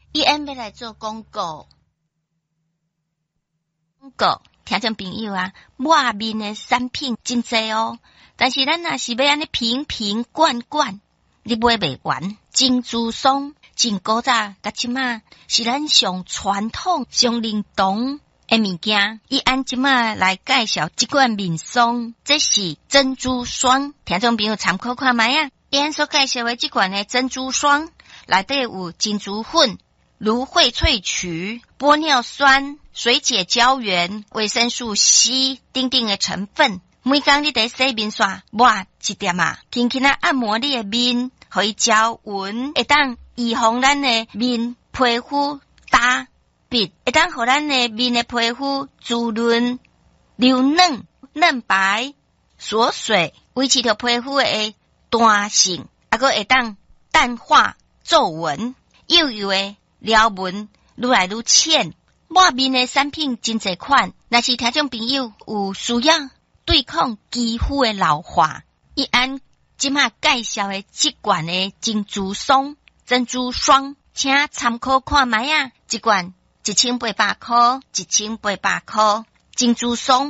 伊安要来做广告，听众朋友啊，外面的产品真济哦，但是咱若是要安尼瓶瓶罐罐，你买袂完。珍珠松真古早甲即马是咱上传统、上灵动的物件。伊按即马来介绍即款面霜，这是珍珠霜，听众朋友参考看卖啊。伊按所介绍的即款的珍珠霜，内底有珍珠粉、芦荟萃取、玻尿酸、水解胶原、维生素 C 等等的成分。每工你得洗面刷抹一点啊，轻轻啊按摩你的面，互伊招匀，会当预防咱的面皮肤干瘪，会当互咱的面的皮肤滋润、流嫩、嫩白、锁水，维持着皮肤的弹性，还佫会当淡化皱纹，幼幼的撩纹愈来愈浅。抹面的产品真侪款，若是听众朋友有需要对抗肌肤的老化，伊按即马介绍的即罐的珍珠霜，请参考看卖啊，一罐1800块，珍珠霜。